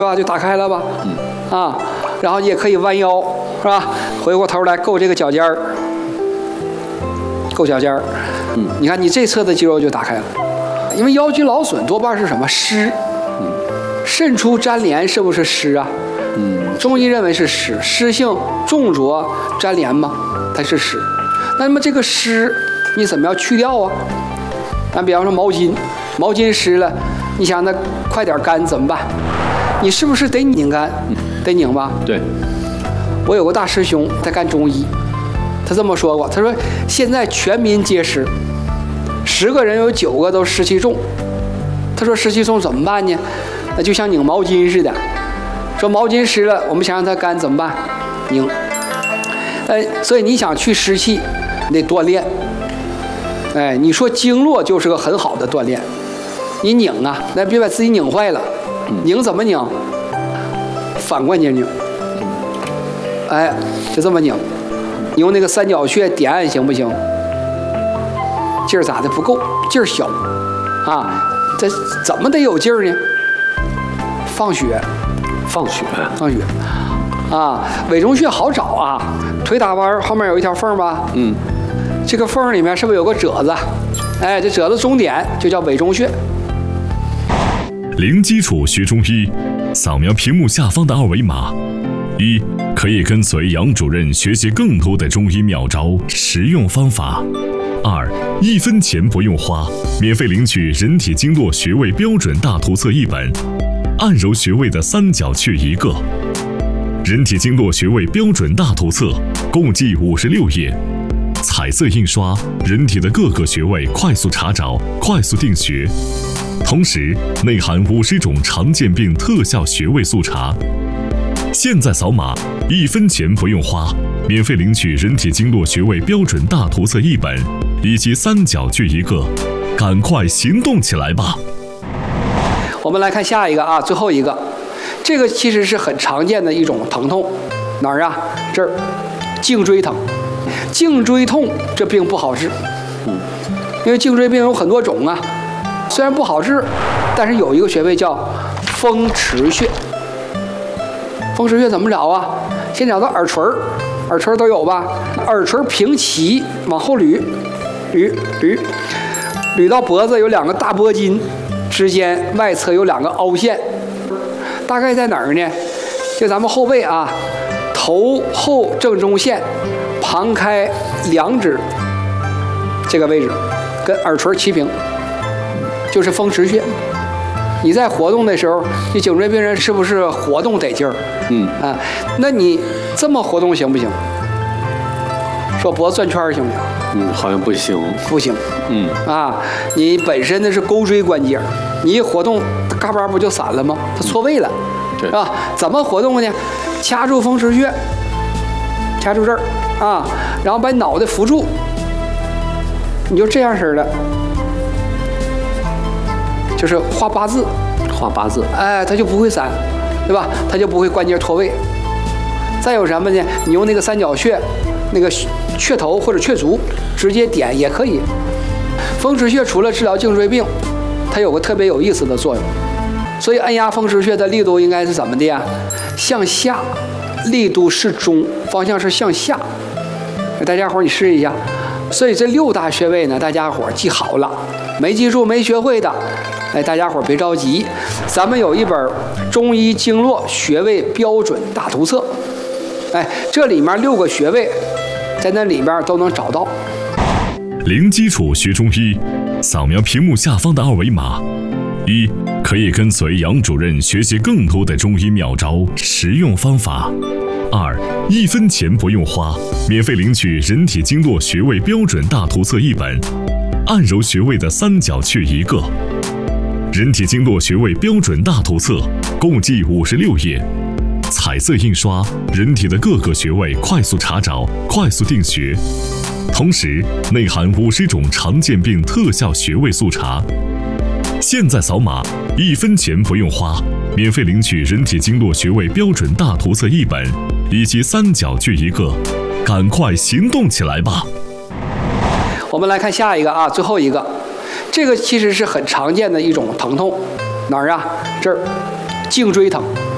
是吧？就打开了吧，啊，然后也可以弯腰，是吧？回过头来够这个脚尖儿，够脚尖儿，你看你这侧的肌肉就打开了，因为腰肌劳损多半是什么湿，肾出粘连是不是湿啊？中医认为是湿，湿性重浊粘连嘛，它是湿。那么这个湿你怎么样去掉啊？咱比方说毛巾，毛巾湿了，你想它快点干怎么办？你是不是得拧干？得拧吧？ 对。 我有个大师兄在干中医，他这么说过，他说现在全民皆湿，10个人有9个都湿气重。他说湿气重怎么办呢？那就像拧毛巾似的，说毛巾湿了，我们想让它干怎么办？拧。所以你想去湿气，得锻炼。你说经络就是个很好的锻炼。你拧啊，那别把自己拧坏了。拧怎么拧？反关节拧。就这么拧。你用那个三角穴点按行不行？劲儿咋的不够？劲儿小啊！这怎么得有劲儿呢？放血啊！委中穴好找啊，腿打弯后面有一条缝吧？这个缝里面是不是有个褶子？这褶子中点就叫委中穴。 零基础学中医，扫描屏幕下方的2维码。1. 可以跟随杨主任学习更多的中医妙招、实用方法。2. 1分钱不用花，免费领取人体经络穴位标准大图册1本，按揉穴位的三角穴1个。人体经络穴位标准大图册共计56页，彩色印刷，人体的各个穴位快速查找、快速定穴。同时内含50种常见病特效穴位速查。现在扫码，1分钱不用花，免费领取人体经络穴位标准大图册1本，以及三角穴1个，赶快行动起来吧！ 我们来看下一个啊，最后一个，这个其实是很常见的一种疼痛，哪儿啊？这儿，颈椎疼。颈椎痛这病不好治，因为颈椎病有很多种啊，虽然不好治，但是有一个穴位叫风池穴。风池穴怎么找啊？先找到耳垂，耳垂都有吧？耳垂平齐往后捋，捋到脖子有2个大脖筋，之间外侧有2个凹陷，大概在哪儿呢？就咱们后背啊，头后正中线，旁开2指这个位置，跟耳垂齐平，就是风池穴。你在活动的时候，你颈椎病人是不是活动得劲儿？那你这么活动行不行？说脖子转圈行不行？ 好像不行。 不行。你本身的是钩椎关节，你一活动，嘎巴不就散了吗？它错位了，是吧？怎么活动呢？掐住风池穴，掐住这儿啊，然后把脑袋扶住，你就这样式的。就是画8字，它就不会散，对吧？它就不会关节脱位。再有什么呢？你用那个三角穴，那个穴头或者穴足直接点也可以。风池穴除了治疗颈椎病，它有个特别有意思的作用，所以按压风池穴的力度应该是怎么的呀？向下，力度适中，方向是向下。大家伙你试一下。所以这6大穴位呢，大家伙记好了，没记住没学会的。大家伙别着急，咱们有一本中医经络穴位标准大图册，这里面6个穴位，在那里边都能找到。 零基础学中医，扫描屏幕下方的2维码。1. 可以跟随杨主任学习更多的中医妙招、实用方法。2. 1分钱不用花，免费领取人体经络穴位标准大图册1本，按揉穴位的三角穴1个。人体经络穴位标准大图册共计56页，彩色印刷，人体的各个穴位快速查找、快速定穴。同时内含50种常见病特效穴位速查。现在扫码，1分钱不用花，免费领取人体经络穴位标准大图册1本，以及三角穴1个，赶快行动起来吧！ 我们来看下一个啊，最后一个，这个其实是很常见的一种疼痛，哪儿啊？这儿，颈椎疼。